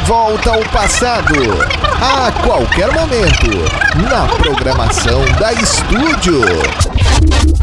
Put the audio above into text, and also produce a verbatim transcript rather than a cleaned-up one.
volta ao passado, a qualquer momento, na programação da Estúdio.